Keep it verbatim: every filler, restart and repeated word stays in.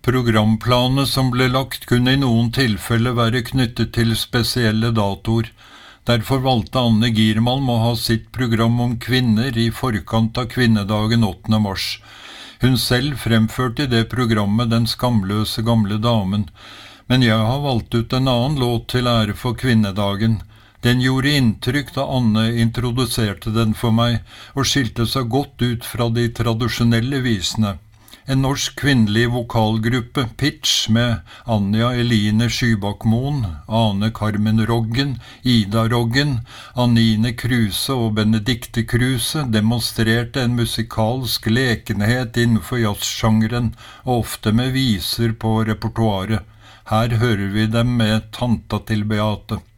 Programplanene som ble lagt kunne i noen tilfeller være knyttet til spesielle datoer. Derfor valgte Anne Giermalm å ha sitt program om kvinner i forkant av kvinnedagen åttende mars. Hun selv fremførte i det programmet Den skamløse gamle damen, men jeg har valgt ut en annen låt til ære for kvinnedagen. Den gjorde inntrykk da Anne introduserte den for meg, og skilte seg godt ut fra de tradisjonelle visene. En norsk kvinnelig vokalgruppe, Pitch, med Anja Eline Skybakmoen, Ane Carmen Roggen, Ida Roggen, Anine Kruse og Benedikte Kruse, demonstrerte en musikalsk lekenhet innenfor jazzsjangeren, og ofte med viser på repertoaret. Her hører vi dem med Tanta til Beate.